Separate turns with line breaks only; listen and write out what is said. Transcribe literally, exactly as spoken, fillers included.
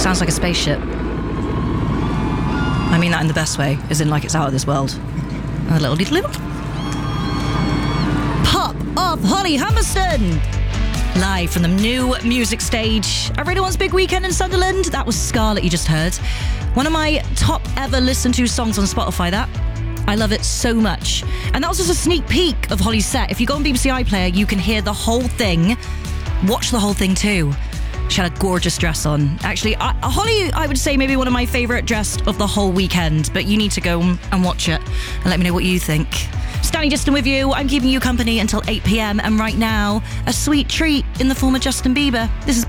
Sounds like a spaceship. I mean that in the best way, as in like it's out of this world. A little, little, little. Pop of Holly Humberston! Live from the new music stage at Radio one's big weekend in Sunderland. That was Scarlet you just heard. One of my top ever listened to songs on Spotify, that. I love it so much. And that was just a sneak peek of Holly's set. If you go on B B C iPlayer, you can hear the whole thing. Watch the whole thing too. She had a gorgeous dress on. Actually, I, Holly, I would say maybe one of my favourite dress of the whole weekend, but you need to go and watch it and let me know what you think. Stanley Diston with you. I'm keeping you company until eight p.m. and right now, a sweet treat in the form of Justin Bieber. This is